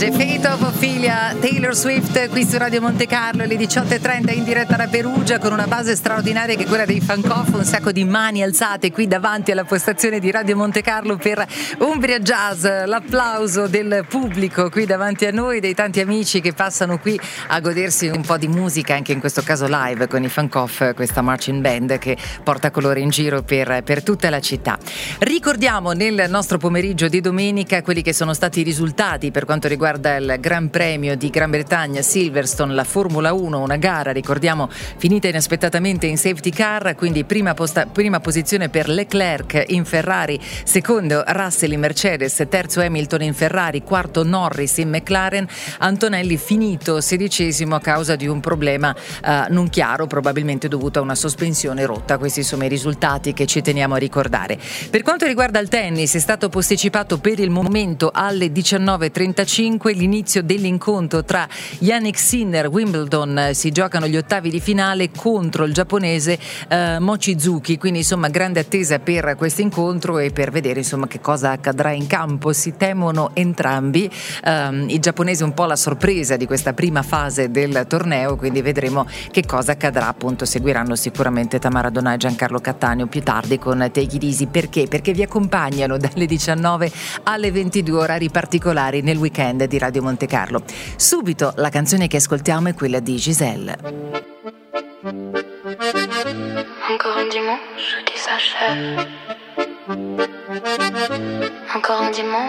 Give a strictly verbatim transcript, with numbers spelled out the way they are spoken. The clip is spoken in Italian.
The Fate of Ophelia, Taylor Swift qui su Radio Monte Carlo, alle diciotto e trenta in diretta da Perugia, con una base straordinaria che è quella dei Funkoff, un sacco di mani alzate qui davanti alla postazione di Radio Monte Carlo per Umbria Jazz, l'applauso del pubblico qui davanti a noi, dei tanti amici che passano qui a godersi un po' di musica, anche in questo caso live con i Funkoff, questa marching band che porta colore in giro per, per tutta la città. Ricordiamo nel nostro pomeriggio di domenica quelli che sono stati i risultati per quanto riguarda il Gran Premio di Gran Bretagna Silverstone, la Formula uno, una gara, ricordiamo, finita inaspettatamente in safety car, quindi prima, posta, prima posizione per Leclerc in Ferrari, secondo Russell in Mercedes, terzo Hamilton in Ferrari, quarto Norris in McLaren, Antonelli finito sedicesimo a causa di un problema eh, non chiaro, probabilmente dovuto a una sospensione rotta. Questi sono i risultati che ci teniamo a ricordare. Per quanto riguarda il tennis, è stato posticipato per il momento alle diciannove e trentacinque l'inizio dell'incontro tra Jannik Sinner, Wimbledon, si giocano gli ottavi di finale contro il giapponese eh, Mochizuki, quindi insomma grande attesa per questo incontro e per vedere insomma che cosa accadrà in campo. Si temono entrambi, um, il giapponese un po' la sorpresa di questa prima fase del torneo, quindi vedremo che cosa accadrà. Appunto seguiranno sicuramente Tamara Donà e Giancarlo Cattaneo più tardi con Take It Easy. Perché? Perché vi accompagnano dalle diciannove alle ventidue, orari particolari nel weekend di Radio Monte Carlo. Subito la canzone che ascoltiamo è quella di Giselle. Encore un dimanche qui s'achève. Encore un dimanche